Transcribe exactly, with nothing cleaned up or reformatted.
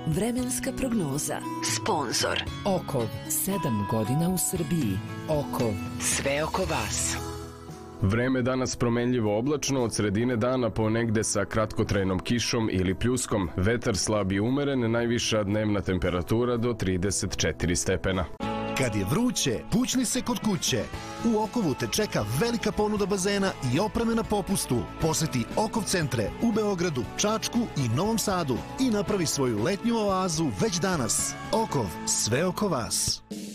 Vremenska prognoza. Sponzor. Okov, sedam godina u Srbiji. Okov, sve oko vas. Vreme danas promenljivo oblačno, od sredine dana ponegde sa kratkotrajnom kišom ili pljuskom, vetar slab i umeren, najviša dnevna temperatura do trideset četiri stepena. Kad je vruće, pućni se kod kuće. U Okovu te čeka velika ponuda bazena i opreme na popustu. Poseti Okov centre u Beogradu, Čačku i Novom Sadu i napravi svoju letnju oazu već danas. Okov, sve oko vas.